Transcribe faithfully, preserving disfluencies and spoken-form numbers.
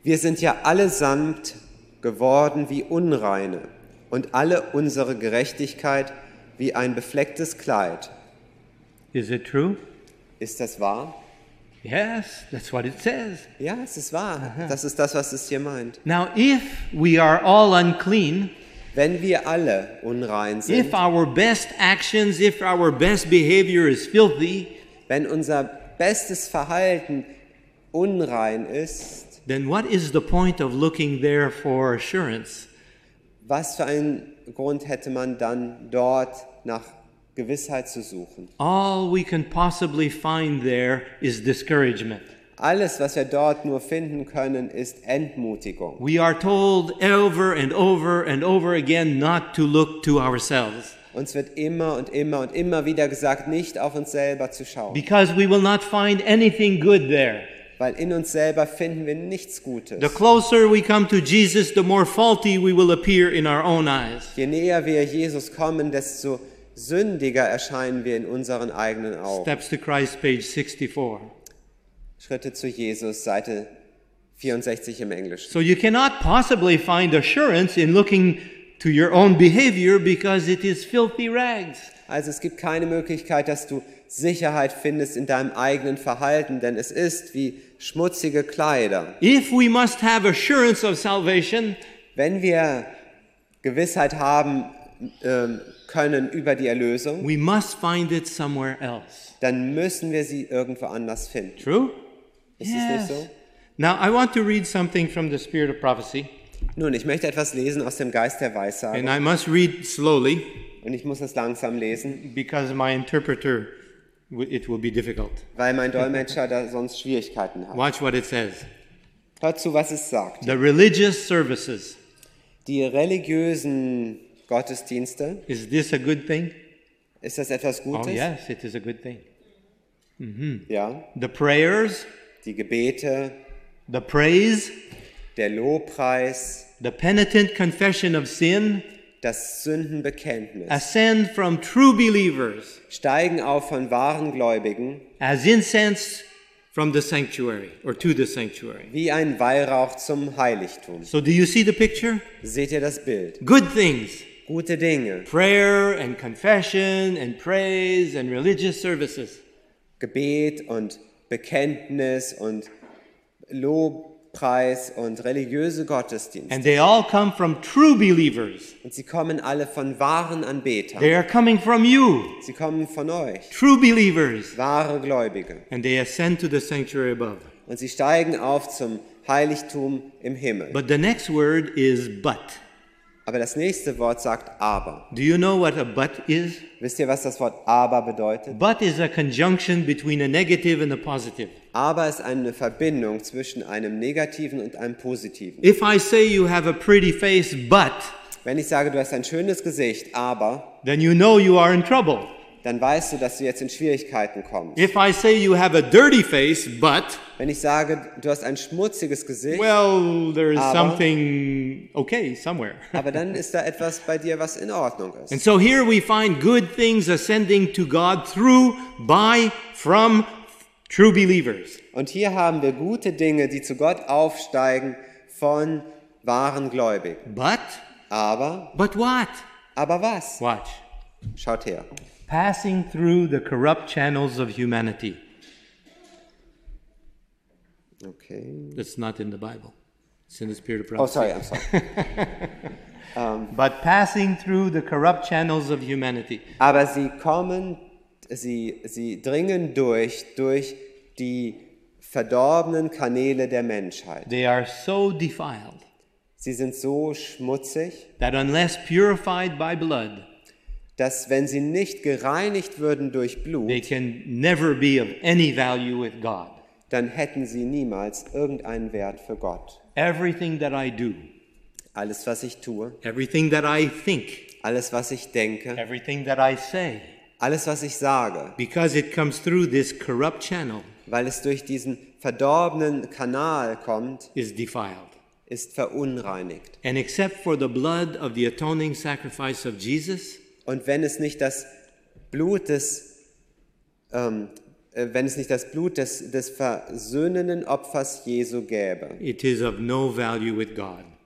Wir sind ja allesamt geworden wie Unreine und alle unsere Gerechtigkeit wie ein beflecktes Kleid. Is it true? Ist das wahr? Yes, that's what it says. Ja, es ist wahr. Das ist das, was es hier meint. Now, if we are all unclean, Wenn wir alle unrein sind, if our best actions, if our best behavior is filthy, wenn unser bestes Verhalten unrein ist, then what is the point of looking there for assurance? was für einen Grund hätte man dann dort nach Gewissheit zu suchen? All we can possibly find there is discouragement. Alles, was wir dort nur finden können, ist Entmutigung. We are told over and over and over again not to look to ourselves, Uns wird immer und immer und immer wieder gesagt, nicht auf uns selber zu schauen, because we will not find anything good there. weil in uns selber finden wir nichts Gutes. The closer we come to Jesus, the more faulty we will appear in our own eyes. Je näher wir Jesus kommen, desto sündiger erscheinen wir in unseren eigenen Augen. Steps to Christ, page sixty-four. Schritte zu Jesus, Seite vierundsechzig im Englischen. So you cannot possibly find assurance in looking to your own behavior because it is filthy rags. Also es gibt keine Möglichkeit, dass du Sicherheit findest in deinem eigenen Verhalten, denn es ist wie schmutzige Kleider. If we must have assurance of salvation, Wenn wir Gewissheit haben ähm, können über die Erlösung, we must find it somewhere else. dann müssen wir sie irgendwo anders finden. True? Ist es nicht so? Now I want to read something from the Spirit of Prophecy, Nun, ich möchte etwas lesen aus dem Geist der and Weissagung I must read slowly und ich muss es langsam lesen, because my interpreter, w- it will be difficult. weil mein Dolmetscher da sonst Schwierigkeiten hat. Watch what it says. Hört zu, was es sagt. The religious services. Die religiösen Gottesdienste, Is this a good thing? ist das etwas Oh, Gutes? yes, it is a good thing. Ja. The prayers, Die Gebete, the praise, der Lobpreis, the penitent confession of sin das Sündenbekenntnis ascend from true believers steigen auf von wahren Gläubigen as incense from the sanctuary or to the sanctuary. wie ein Weihrauch zum Heiligtum. So do you see the picture? Seht ihr das Bild? Good things. Gute Dinge, Prayer and confession and praise and religious services. Gebet und Bekenntnis und Lobpreis und religiöse Gottesdienste. And they all come from true believers. Und sie kommen alle von wahren Anbetern. They are coming from you, Sie kommen von euch, true believers. wahre Gläubige. And they ascend to the sanctuary above. Und sie steigen auf zum Heiligtum im Himmel. But the next word is but. Aber das nächste Wort sagt aber. Do you know what a but is? Wisst ihr, was das Wort aber bedeutet? But is a conjunction between a negative and a positive. Aber ist eine Verbindung zwischen einem Negativen und einem Positiven. If I say you have a pretty face, but, Wenn ich sage, du hast ein schönes Gesicht, aber, then you know you are in trouble. dann weißt du, dass du jetzt in Schwierigkeiten kommst. If I say you have a dirty face, but, Wenn ich sage, du hast ein schmutziges Gesicht, well, there is Aber- something okay somewhere. aber dann ist da etwas bei dir, was in Ordnung And ist. so here we find good things ascending to God through, by, from true believers. Und hier haben wir gute Dinge, die zu Gott aufsteigen von wahren Gläubigen. But, Aber, but what? aber was? Watch. Schaut her. Passing through the corrupt channels of humanity. Okay. That's not in the Bible. It's in the Spirit of Oh, Prophecy. sorry, I'm sorry. But passing through the corrupt channels of humanity. Aber sie kommen, sie, sie dringen durch, durch die verdorbenen Kanäle der Menschheit. They are so defiled Sie sind so schmutzig, that unless purified by blood, dass wenn sie nicht gereinigt würden durch they Blut, can never be of any value with God. dann hätten sie niemals irgendeinen Wert für Gott. Everything that I do, Alles, was ich tue, everything that I think, alles, was ich denke, everything that I say, alles, was ich sage, because it comes through this corrupt channel, weil es durch diesen verdorbenen Kanal kommt, is defiled. ist verunreinigt. And except for the blood of the atoning sacrifice of Jesus, Und wenn es nicht das Blut des, ähm, äh, wenn es nicht das Blut des, des versöhnenden Opfers Jesu gäbe. it is of no value with God.